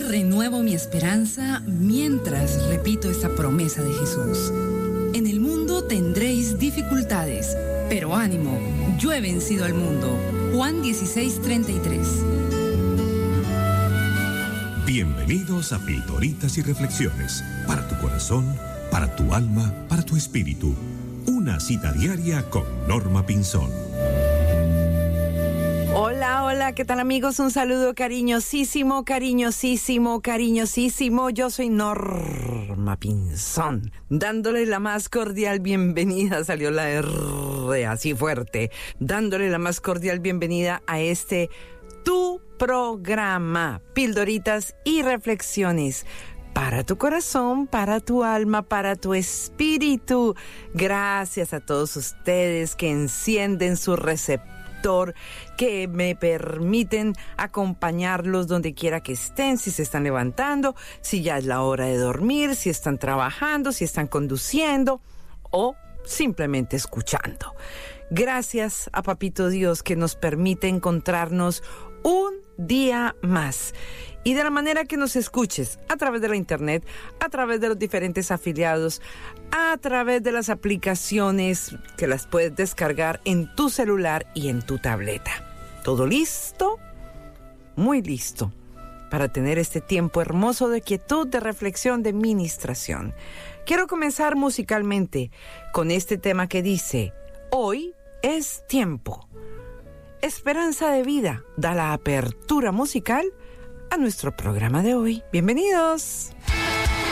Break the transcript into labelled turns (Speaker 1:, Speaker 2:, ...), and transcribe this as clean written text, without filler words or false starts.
Speaker 1: renuevo mi esperanza mientras repito esta promesa de Jesús. En el mundo tendréis dificultades, pero ánimo, yo he vencido al mundo. Juan 16:33.
Speaker 2: Bienvenidos a Pildoritas y Reflexiones, para tu corazón, para tu alma, para tu espíritu. Una cita diaria con Norma Pinzón.
Speaker 3: Hola, hola, ¿qué tal amigos? Un saludo cariñosísimo, cariñosísimo, cariñosísimo. Yo soy Norma Pinzón, dándole la más cordial bienvenida, salió la R así fuerte, dándole la más cordial bienvenida a este tu programa, Pildoritas y Reflexiones. Para tu corazón, para tu alma, para tu espíritu. Gracias a todos ustedes que encienden su receptor, que me permiten acompañarlos donde quiera que estén, si se están levantando, si ya es la hora de dormir, si están trabajando, si están conduciendo o simplemente escuchando. Gracias a Papito Dios que nos permite encontrarnos un día más. Y de la manera que nos escuches, a través de la internet, a través de los diferentes afiliados, a través de las aplicaciones que las puedes descargar en tu celular y en tu tableta. ¿Todo listo? Muy listo para tener este tiempo hermoso de quietud, de reflexión, de ministración. Quiero comenzar musicalmente con este tema que dice: hoy es tiempo. Esperanza de Vida da la apertura musical a nuestro programa de hoy. Bienvenidos.